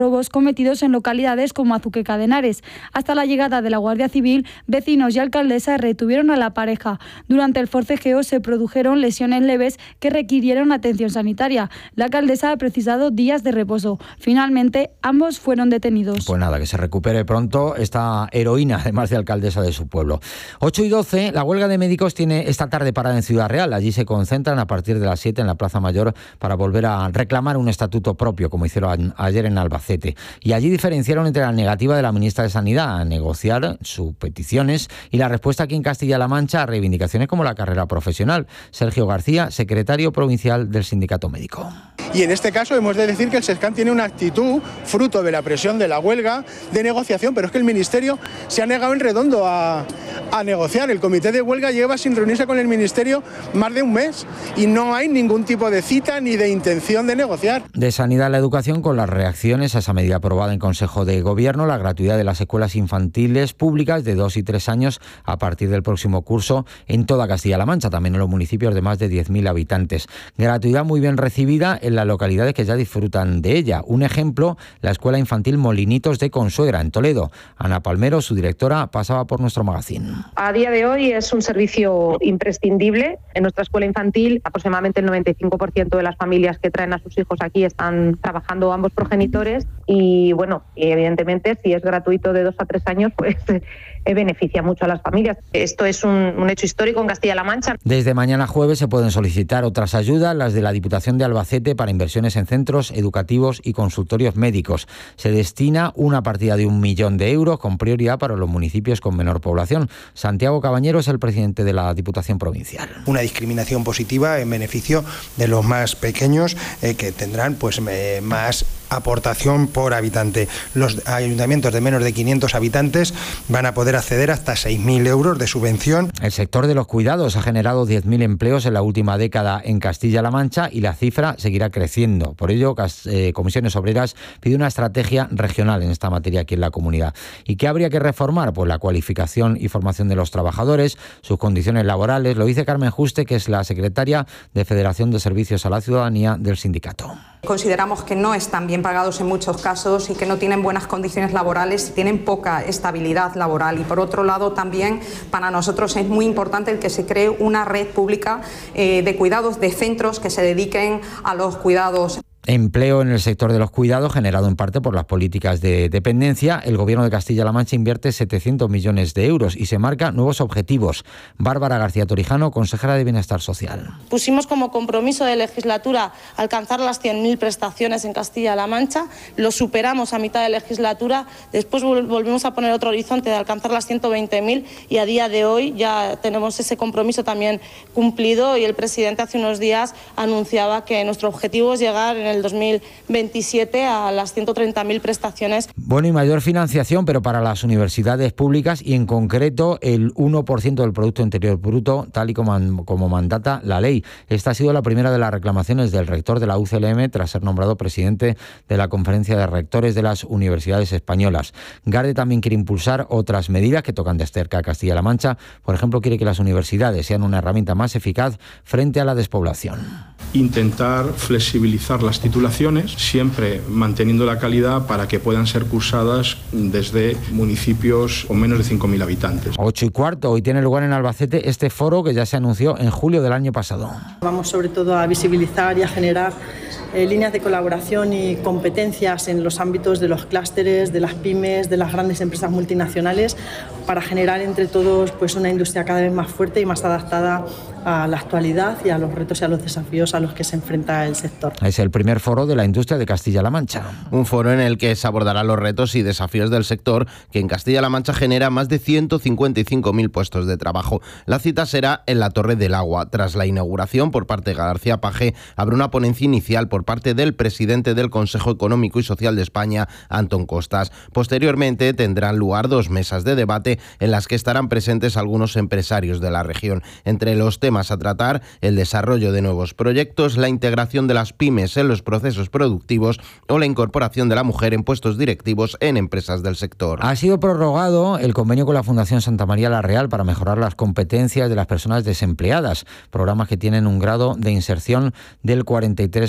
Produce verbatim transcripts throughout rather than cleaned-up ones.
robos cometidos en localidades como Azuqueca de Henares. Hasta la llegada de la Guardia Civil, vecinos y alcaldesa retuvieron a la pareja. Durante el forcejeo se produjeron lesiones leves que requirieron atención sanitaria. La alcaldesa ha precisado días de reposo. Finalmente, ambos fueron detenidos. Pues nada, que se recupere pronto esta heroína, además de alcaldesa de su pueblo. ocho y doce, la huelga de médicos tiene esta tarde parada en Ciudad Real. Allí se concentran a partir de las siete en la Plaza Mayor para volver a reclamar un estatuto propio, como hicieron ayer en Albacete. Y allí diferenciaron entre la negativa de la ministra de Sanidad a negociar sus peticiones y la respuesta aquí en Castilla-La Mancha a reivindicaciones como la carrera profesional. Sergio García, secretario provincial del Sindicato Médico. Y en este caso hemos de decir que el SESCAM tiene una actitud fruto de la presión de la huelga, de negociación, pero es que el Ministerio se ha negado en redondo a, a negociar. El comité de huelga lleva sin reunirse con el Ministerio más de un mes y no hay ningún tipo de cita ni de intención de negociar. De Sanidad a la Educación, con las reacciones a esa medida aprobada en Consejo de Gobierno, la gratuidad de las escuelas infantiles públicas de dos y tres años a partir del próximo curso en toda Castilla-La Mancha, también en los municipios de más de diez mil habitantes. Gratuidad muy bien recibida en las localidades que ya disfrutan de ella. Un ejemplo, la Escuela Infantil Molinitos de Consuegra, en Toledo. Ana Palmero, su directora, pasaba por nuestro magazín. A día de hoy es un servicio imprescindible. En nuestra escuela infantil, aproximadamente el noventa y cinco por ciento de las familias que traen a sus hijos aquí están trabajando ambos progenitores y, bueno, evidentemente, si es gratuito de dos a tres años, pues eh, beneficia mucho a las familias. Esto es un, un hecho histórico en Castilla-La Mancha. Desde mañana jueves se pueden solicitar otras ayudas, las de la Diputación de Albacete, para inversiones en centros educativos y consultorios médicos. Se destina una partida de un millón de euros con prioridad para los municipios con menor población. Santiago Cabañero es el presidente de la Diputación Provincial. Una discriminación positiva en beneficio de los más pequeños eh, que tendrán pues eh, más aportación por habitante. Los ayuntamientos de menos de quinientos habitantes van a poder acceder hasta seis mil euros de subvención. El sector de los cuidados ha generado diez mil empleos en la última década en Castilla-La Mancha y la cifra seguirá creciendo. Por ello, eh, Comisiones Obreras pide una estrategia regional en esta materia aquí en la comunidad. ¿Y qué habría que reformar? Pues la cualificación y formación de los trabajadores, sus condiciones laborales. Lo dice Carmen Juste, que es la secretaria de Federación de Servicios a la Ciudadanía del sindicato. Consideramos que no están bien pagados en muchos casos y que no tienen buenas condiciones laborales y tienen poca estabilidad laboral. Y por otro lado, también para nosotros es muy importante el que se cree una red pública eh, de cuidados, de centros que se dediquen a los cuidados. Empleo en el sector de los cuidados, generado en parte por las políticas de dependencia. El Gobierno de Castilla-La Mancha invierte setecientos millones de euros y se marca nuevos objetivos. Bárbara García Torijano, consejera de Bienestar Social. Pusimos como compromiso de legislatura alcanzar las cien mil prestaciones en Castilla-La Mancha. Lo superamos a mitad de legislatura. Después volvimos a poner otro horizonte de alcanzar las ciento veinte mil y a día de hoy ya tenemos ese compromiso también cumplido y el presidente hace unos días anunciaba que nuestro objetivo es llegar en el dos mil veintisiete a las ciento treinta mil prestaciones. Bueno, y mayor financiación, pero para las universidades públicas y en concreto el uno por ciento del Producto Interior Bruto, tal y como, como mandata la ley. Esta ha sido la primera de las reclamaciones del rector de la U C L M tras ser nombrado presidente de la Conferencia de Rectores de las Universidades Españolas. Garde también quiere impulsar otras medidas que tocan de cerca a Castilla-La Mancha. Por ejemplo, quiere que las universidades sean una herramienta más eficaz frente a la despoblación. Intentar flexibilizar las titulaciones, siempre manteniendo la calidad para que puedan ser cursadas desde municipios con menos de cinco mil habitantes. Ocho y cuarto, hoy tiene lugar en Albacete este foro que ya se anunció en julio del año pasado. Vamos sobre todo a visibilizar y a generar eh, líneas de colaboración y competencias en los ámbitos de los clústeres, de las pymes, de las grandes empresas multinacionales, para generar entre todos pues una industria cada vez más fuerte y más adaptada a la actualidad y a los retos y a los desafíos a los que se enfrenta el sector. Es el primer foro de la industria de Castilla-La Mancha. Un foro en el que se abordarán los retos y desafíos del sector, que en Castilla-La Mancha genera más de ciento cincuenta y cinco mil puestos de trabajo. La cita será en la Torre del Agua. Tras la inauguración por parte de García Page, habrá una ponencia inicial por parte del presidente del Consejo Económico y Social de España, Antón Costas. Posteriormente tendrán lugar dos mesas de debate en las que estarán presentes algunos empresarios de la región. Entre los temas a tratar, el desarrollo de nuevos proyectos, la integración de las pymes en los procesos productivos o la incorporación de la mujer en puestos directivos en empresas del sector. Ha sido prorrogado el convenio con la Fundación Santa María la Real para mejorar las competencias de las personas desempleadas, programas que tienen un grado de inserción del cuarenta y tres por ciento.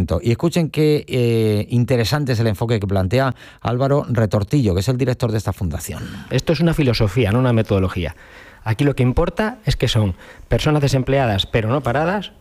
mantenimiento. Y escuchen qué eh, interesante es el enfoque que plantea Álvaro Retortillo, que es el director de esta fundación. Esto es una filosofía, no una metodología. Aquí lo que importa es que son personas desempleadas, pero no paradas,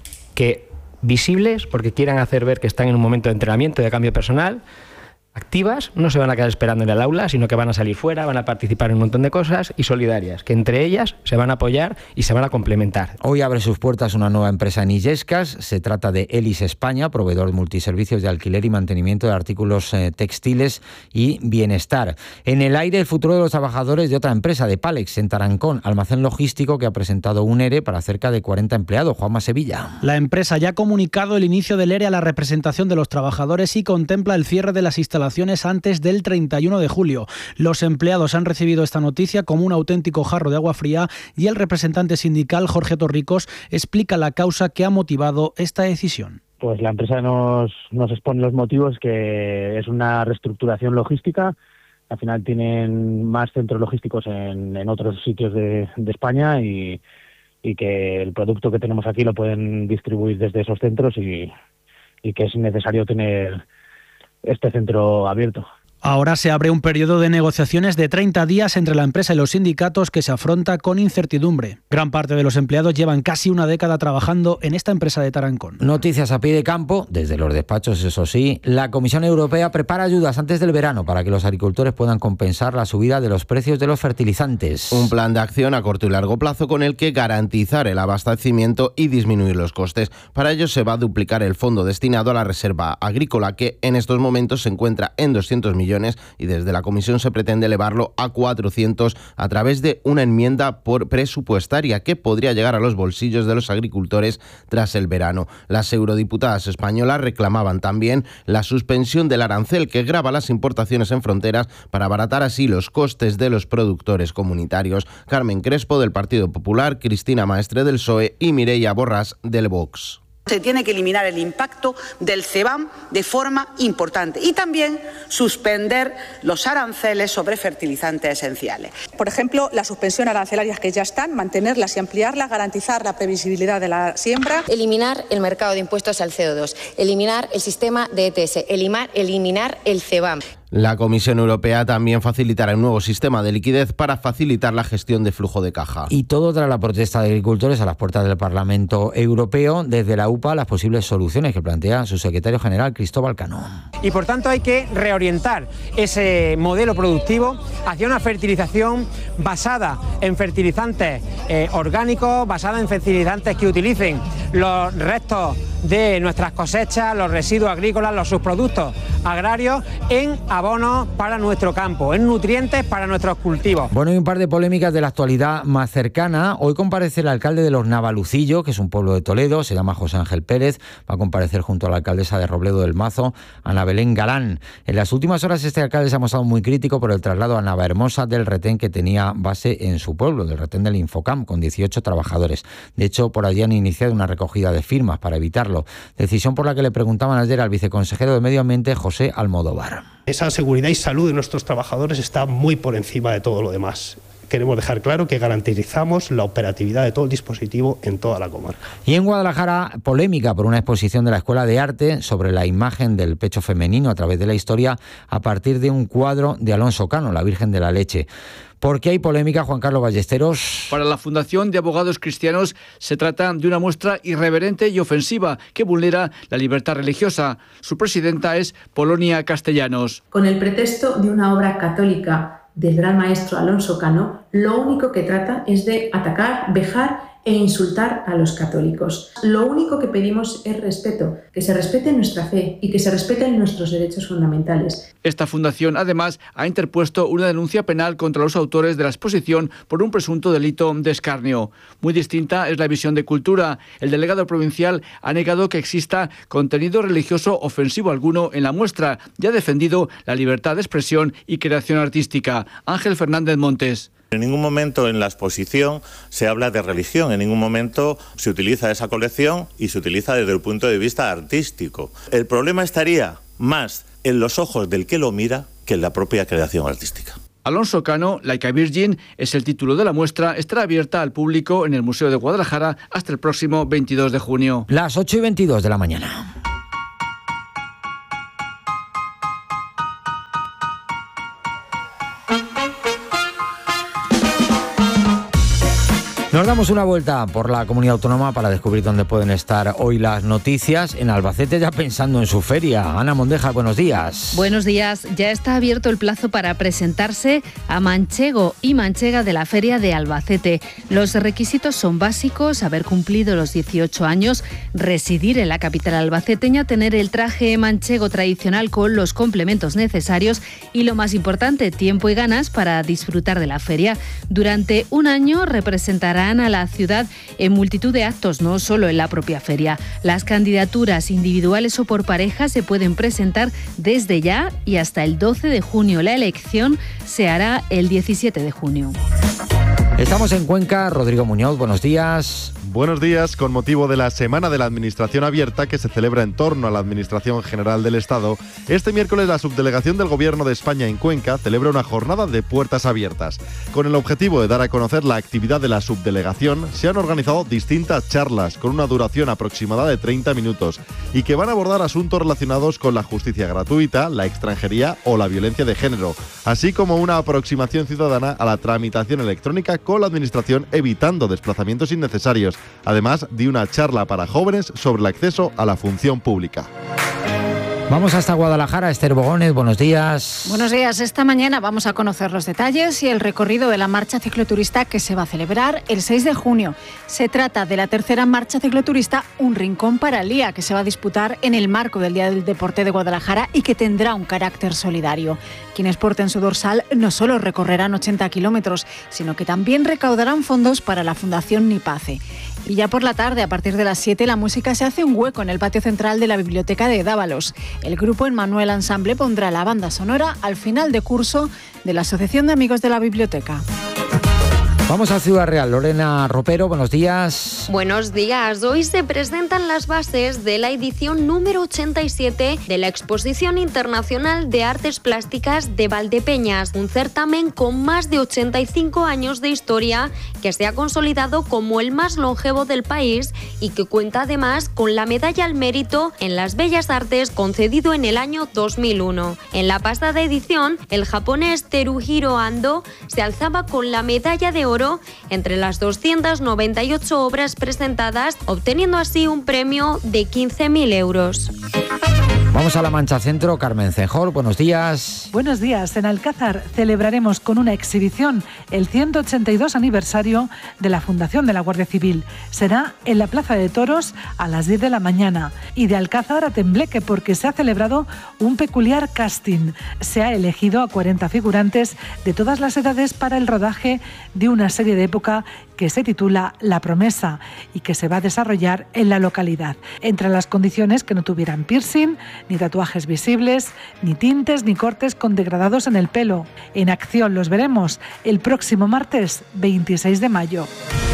que visibles, porque quieran hacer ver que están en un momento de entrenamiento, de cambio personal, activas, no se van a quedar esperando en el aula, sino que van a salir fuera, van a participar en un montón de cosas, y solidarias, que entre ellas se van a apoyar y se van a complementar. Hoy abre sus puertas una nueva empresa en Illescas. Se trata de Elis España, proveedor de multiservicios de alquiler y mantenimiento de artículos eh, textiles y bienestar. En el aire, el futuro de los trabajadores de otra empresa, de Palex, en Tarancón, almacén logístico que ha presentado un ERE para cerca de cuarenta empleados. Juanma Sevilla. La empresa ya ha comunicado el inicio del ERE a la representación de los trabajadores y contempla el cierre de las instalaciones antes del treinta y uno de julio. Los empleados han recibido esta noticia como un auténtico jarro de agua fría y el representante sindical, Jorge Torricos, explica la causa que ha motivado esta decisión. Pues la empresa nos, nos expone los motivos, que es una reestructuración logística. Al final tienen más centros logísticos en, en otros sitios de, de España y, y que el producto que tenemos aquí lo pueden distribuir desde esos centros y, y que es necesario tener este centro abierto. Ahora se abre un periodo de negociaciones de treinta días entre la empresa y los sindicatos que se afronta con incertidumbre. Gran parte de los empleados llevan casi una década trabajando en esta empresa de Tarancón. Noticias a pie de campo, desde los despachos, eso sí. La Comisión Europea prepara ayudas antes del verano para que los agricultores puedan compensar la subida de los precios de los fertilizantes. Un plan de acción a corto y largo plazo con el que garantizar el abastecimiento y disminuir los costes. Para ello se va a duplicar el fondo destinado a la reserva agrícola, que en estos momentos se encuentra en doscientos millones, y desde la Comisión se pretende elevarlo a cuatrocientos a través de una enmienda por presupuestaria que podría llegar a los bolsillos de los agricultores tras el verano. Las eurodiputadas españolas reclamaban también la suspensión del arancel que grava las importaciones en fronteras para abaratar así los costes de los productores comunitarios. Carmen Crespo, del Partido Popular, Cristina Maestre, del P S O E, y Mireia Borràs, del Vox. Se tiene que eliminar el impacto del CEBAM de forma importante y también suspender los aranceles sobre fertilizantes esenciales. Por ejemplo, la suspensión arancelaria que ya están, mantenerlas y ampliarlas, garantizar la previsibilidad de la siembra. Eliminar el mercado de impuestos al C O dos, eliminar el sistema de E T S, eliminar, eliminar el CEBAM. La Comisión Europea también facilitará un nuevo sistema de liquidez para facilitar la gestión de flujo de caja. Y todo tras la protesta de agricultores a las puertas del Parlamento Europeo. Desde la U P A, las posibles soluciones que plantea su secretario general, Cristóbal Cano. Y por tanto hay que reorientar ese modelo productivo hacia una fertilización basada en fertilizantes eh, orgánicos, basada en fertilizantes que utilicen los restos de nuestras cosechas, los residuos agrícolas, los subproductos agrarios en abonos para nuestro campo, en nutrientes para nuestros cultivos. Bueno, y un par de polémicas de la actualidad más cercana. Hoy comparece el alcalde de Los Navalucillos, que es un pueblo de Toledo, se llama José Ángel Pérez, va a comparecer junto a la alcaldesa de Robledo del Mazo, Ana Belén Galán. En las últimas horas este alcalde se ha mostrado muy crítico por el traslado a Navahermosa del retén que tenía base en su pueblo, del retén del Infocam, con dieciocho trabajadores. De hecho, por allí han iniciado una recogida de firmas para evitarlo. Decisión por la que le preguntaban ayer al viceconsejero de Medio Ambiente, José Almodóvar. Esa seguridad y salud de nuestros trabajadores está muy por encima de todo lo demás. Queremos dejar claro que garantizamos la operatividad de todo el dispositivo en toda la comarca. Y en Guadalajara, polémica por una exposición de la Escuela de Arte sobre la imagen del pecho femenino a través de la historia a partir de un cuadro de Alonso Cano, la Virgen de la Leche. ¿Por qué hay polémica, Juan Carlos Ballesteros? Para la Fundación de Abogados Cristianos se trata de una muestra irreverente y ofensiva que vulnera la libertad religiosa. Su presidenta es Polonia Castellanos. Con el pretexto de una obra católica del gran maestro Alonso Cano, lo único que trata es de atacar, vejar e insultar a los católicos. Lo único que pedimos es respeto, que se respete nuestra fe y que se respeten nuestros derechos fundamentales. Esta fundación, además, ha interpuesto una denuncia penal contra los autores de la exposición por un presunto delito de escarnio. Muy distinta es la visión de Cultura. El delegado provincial ha negado que exista contenido religioso ofensivo alguno en la muestra y ha defendido la libertad de expresión y creación artística. Ángel Fernández Montes. En ningún momento en la exposición se habla de religión, en ningún momento se utiliza esa colección y se utiliza desde el punto de vista artístico. El problema estaría más en los ojos del que lo mira que en la propia creación artística. Alonso Cano, Like a Virgin, es el título de la muestra, estará abierta al público en el Museo de Guadalajara hasta el próximo veintidós de junio. Las ocho y veintidós de la mañana. Nos damos una vuelta por la comunidad autónoma para descubrir dónde pueden estar hoy las noticias. En Albacete ya pensando en su feria. Ana Mondeja, buenos días. Buenos días. Ya está abierto el plazo para presentarse a manchego y manchega de la feria de Albacete. Los requisitos son básicos: haber cumplido los dieciocho años, residir en la capital albaceteña, tener el traje manchego tradicional con los complementos necesarios y, lo más importante, tiempo y ganas para disfrutar de la feria. Durante un año representarán a la ciudad en multitud de actos, no solo en la propia feria. Las candidaturas individuales o por pareja se pueden presentar desde ya y hasta el doce de junio. La elección se hará el diecisiete de junio. Estamos en Cuenca. Rodrigo Muñoz, buenos días. Buenos días. Con motivo de la Semana de la Administración Abierta, que se celebra en torno a la Administración General del Estado, este miércoles la Subdelegación del Gobierno de España en Cuenca celebra una jornada de puertas abiertas. Con el objetivo de dar a conocer la actividad de la subdelegación, se han organizado distintas charlas con una duración aproximada de treinta minutos y que van a abordar asuntos relacionados con la justicia gratuita, la extranjería o la violencia de género, así como una aproximación ciudadana a la tramitación electrónica con la Administración, evitando desplazamientos innecesarios, además de una charla para jóvenes sobre el acceso a la función pública. Vamos hasta Guadalajara. Esther Bogones, buenos días. Buenos días. Esta mañana vamos a conocer los detalles y el recorrido de la marcha cicloturista que se va a celebrar el seis de junio. Se trata de la tercera marcha cicloturista Un Rincón para el Día, que se va a disputar en el marco del Día del Deporte de Guadalajara y que tendrá un carácter solidario. Quienes porten su dorsal no solo recorrerán ochenta kilómetros, sino que también recaudarán fondos para la Fundación Nipace. Y ya por la tarde, a partir de las siete, la música se hace un hueco en el patio central de la Biblioteca de Dávalos. El grupo Emmanuel Ensemble pondrá la banda sonora al final de curso de la Asociación de Amigos de la Biblioteca. Vamos a Ciudad Real. Lorena Ropero, buenos días. Buenos días. Hoy se presentan las bases de la edición número ochenta y siete de la Exposición Internacional de Artes Plásticas de Valdepeñas, un certamen con más de ochenta y cinco años de historia que se ha consolidado como el más longevo del país y que cuenta además con la Medalla al Mérito en las Bellas Artes concedido en el año dos mil uno. En la pasada edición, el japonés Teruhiro Ando se alzaba con la medalla de oro entre las doscientas noventa y ocho obras presentadas, obteniendo así un premio de quince mil euros. Vamos a La Mancha Centro. Carmen Cejor, buenos días. Buenos días. En Alcázar celebraremos con una exhibición el ciento ochenta y dos aniversario de la fundación de la Guardia Civil. Será en la Plaza de Toros a las diez de la mañana. Y de Alcázar a Tembleque, porque se ha celebrado un peculiar casting. Se ha elegido a cuarenta figurantes de todas las edades para el rodaje de una serie de época que se titula La Promesa y que se va a desarrollar en la localidad. Entre las condiciones, que no tuvieran piercing, ni tatuajes visibles, ni tintes, ni cortes con degradados en el pelo. En acción los veremos el próximo martes veintiséis de mayo.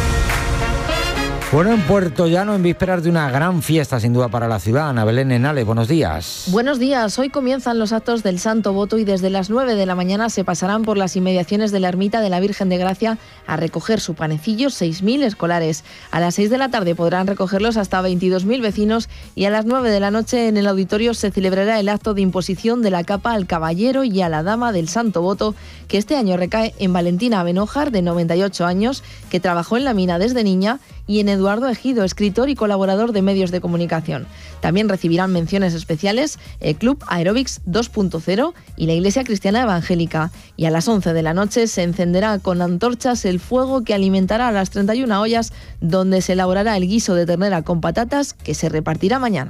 Bueno, en Puerto Llano, en vísperas de una gran fiesta sin duda para la ciudad. Ana Belén Henale, buenos días. Buenos días. Hoy comienzan los actos del Santo Voto y desde las nueve de la mañana se pasarán por las inmediaciones de la ermita de la Virgen de Gracia a recoger su panecillo seis mil escolares. A las seis de la tarde podrán recogerlos hasta veintidós mil vecinos y a las nueve de la noche en el auditorio se celebrará el acto de imposición de la capa al caballero y a la dama del Santo Voto, que este año recae en Valentina Benójar, de noventa y ocho años, que trabajó en la mina desde niña, y en Eduardo Ejido, escritor y colaborador de medios de comunicación. También recibirán menciones especiales el Club Aerobics dos punto cero y la Iglesia Cristiana Evangélica. Y a las once de la noche se encenderá con antorchas el fuego que alimentará las treinta y una ollas donde se elaborará el guiso de ternera con patatas que se repartirá mañana.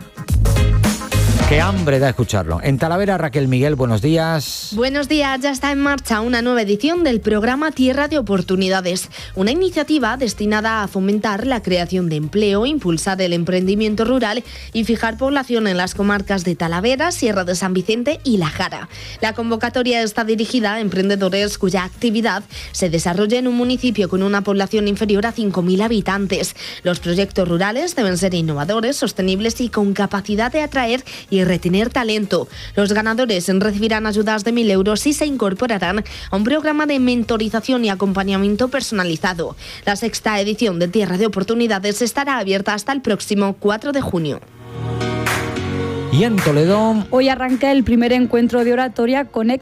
Qué hambre da escucharlo. En Talavera, Raquel Miguel, buenos días. Buenos días. Ya está en marcha una nueva edición del programa Tierra de Oportunidades, una iniciativa destinada a fomentar la creación de empleo, impulsar el emprendimiento rural y fijar población en las comarcas de Talavera, Sierra de San Vicente y La Jara. La convocatoria está dirigida a emprendedores cuya actividad se desarrolla en un municipio con una población inferior a cinco mil habitantes. Los proyectos rurales deben ser innovadores, sostenibles y con capacidad de atraer y retener talento. Los ganadores recibirán ayudas de mil euros y se incorporarán a un programa de mentorización y acompañamiento personalizado. La sexta edición de Tierra de Oportunidades estará abierta hasta el próximo cuatro de junio. Y en Toledo, hoy arranca el primer encuentro de oratoria Conect